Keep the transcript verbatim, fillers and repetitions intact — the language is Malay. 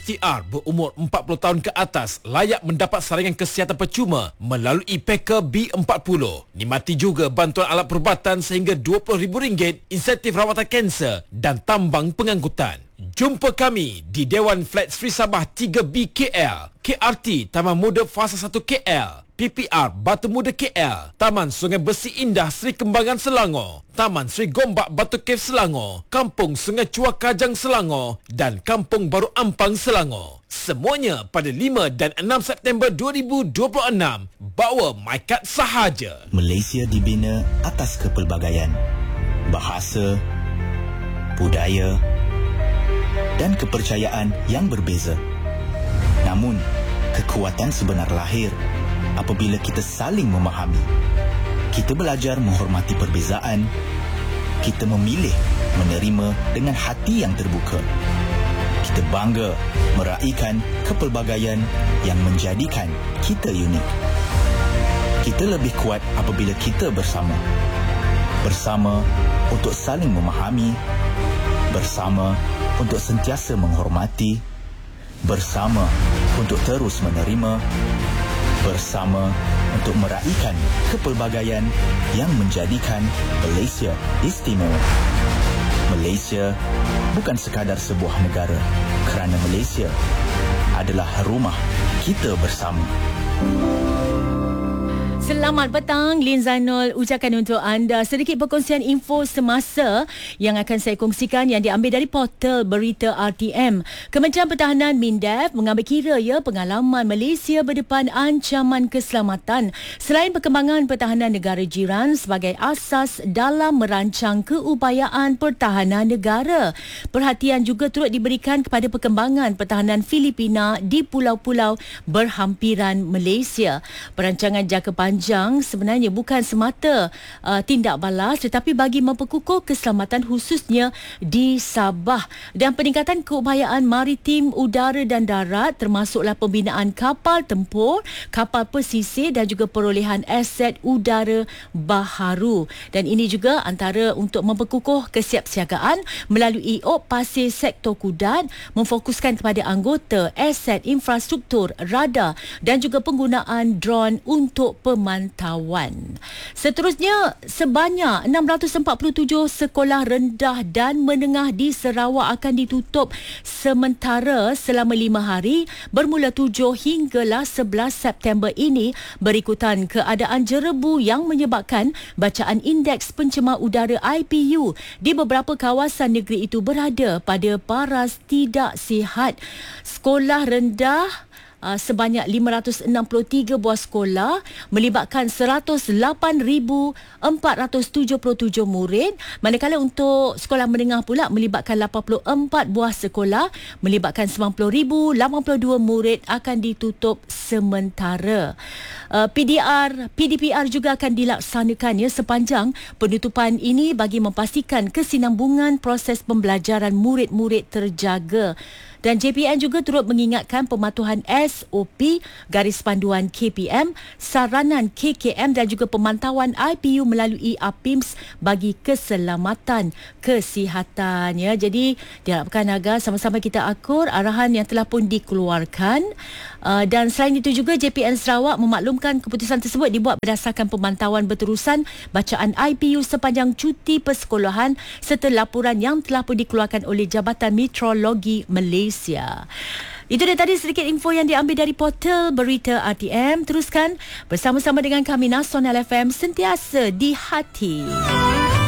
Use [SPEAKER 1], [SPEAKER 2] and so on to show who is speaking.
[SPEAKER 1] T R berumur empat puluh tahun ke atas layak mendapat saringan kesihatan percuma melalui P K B empat puluh. Nikmati juga bantuan alat perubatan sehingga dua puluh ribu ringgit, insentif rawatan kanser dan tambang pengangkutan. Jumpa kami di Dewan Flat Sri Sabah tiga B K L, K R T Taman Muda Fasa satu K L, P P R Batu Muda K L, Taman Sungai Besi Indah Sri Kembangan Selangor, Taman Sri Gombak Batu Cave Selangor, Kampung Sungai Chua Kajang Selangor dan Kampung Baru Ampang Selangor. Semuanya pada lima dan enam September dua ribu dua puluh enam. Bawa MyKad sahaja.
[SPEAKER 2] Malaysia dibina atas kepelbagaian bahasa, budaya dan kepercayaan yang berbeza. Namun, kekuatan sebenar lahir apabila kita saling memahami. Kita belajar menghormati perbezaan. Kita memilih menerima dengan hati yang terbuka. Kita bangga meraihkan kepelbagaian yang menjadikan kita unik. Kita lebih kuat apabila kita bersama. Bersama untuk saling memahami. Bersama untuk sentiasa menghormati. Bersama untuk terus menerima. Bersama untuk meraihkan kepelbagaian yang menjadikan Malaysia istimewa. Malaysia bukan sekadar sebuah negara, kerana Malaysia adalah rumah kita bersama.
[SPEAKER 3] Selamat petang, Lin Zainul ucapkan untuk anda sedikit perkongsian info semasa yang akan saya kongsikan yang diambil dari portal berita R T M. Kementerian Pertahanan MINDEF mengambil kira ya pengalaman Malaysia berdepan ancaman keselamatan selain perkembangan pertahanan negara jiran sebagai asas dalam merancang keupayaan pertahanan negara. Perhatian juga turut diberikan kepada perkembangan pertahanan Filipina di pulau-pulau berhampiran Malaysia. Perancangan jangka panjang Panjang sebenarnya bukan semata uh, tindak balas tetapi bagi memperkukuh keselamatan khususnya di Sabah dan peningkatan keupayaan maritim, udara dan darat termasuklah pembinaan kapal tempur, kapal pesisir dan juga perolehan aset udara baharu. Dan ini juga antara untuk memperkukuh kesiapsiagaan melalui Operasi Sektor Kudat, memfokuskan kepada anggota, aset infrastruktur, radar dan juga penggunaan drone untuk pemantauan. Seterusnya, sebanyak enam ratus empat puluh tujuh sekolah rendah dan menengah di Sarawak akan ditutup sementara selama lima hari bermula tujuh hinggalah sebelas September ini berikutan keadaan jerebu yang menyebabkan bacaan indeks pencemar udara I P U di beberapa kawasan negeri itu berada pada paras tidak sihat. Sekolah rendah Uh, sebanyak lima ratus enam puluh tiga buah sekolah melibatkan seratus lapan ribu empat ratus tujuh puluh tujuh murid, manakala untuk sekolah menengah pula melibatkan lapan puluh empat buah sekolah melibatkan sembilan puluh ribu lapan puluh dua murid akan ditutup sementara. Uh, P D R, P D P R juga akan dilaksanakannya sepanjang penutupan ini bagi memastikan kesinambungan proses pembelajaran murid-murid terjaga. Dan J P N juga turut mengingatkan pematuhan S O P, garis panduan K P M, saranan K K M dan juga pemantauan I P U melalui A P I M S bagi keselamatan kesihatan. Ya. Jadi diharapkan agar sama-sama kita akur arahan yang telah pun dikeluarkan. Uh, dan selain itu juga J P N Sarawak memaklumkan keputusan tersebut dibuat berdasarkan pemantauan berterusan bacaan I P U sepanjang cuti persekolahan serta laporan yang telah pun dikeluarkan oleh Jabatan Meteorologi Malaysia. Itu dia tadi sedikit info yang diambil dari portal berita R T M. Teruskan bersama-sama dengan kami Nasional F M, sentiasa di hati.